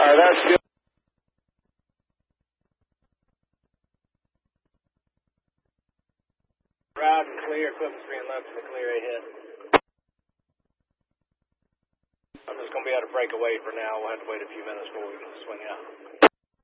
That's good. Route and clear, equipment's being left in the clear ahead. I'm just going to be able to break away for now. We'll have to wait a few minutes before we can swing out.